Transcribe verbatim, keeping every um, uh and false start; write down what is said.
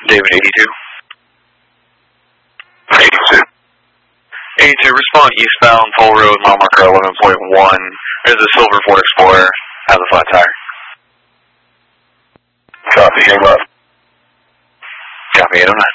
David eighty-two. eighty-two. eighty-two, respond eastbound, Pole Road, mile marker eleven point one. There's a silver Ford Explorer, has a flat tire. Copy, hang up. Copy, eight oh nine.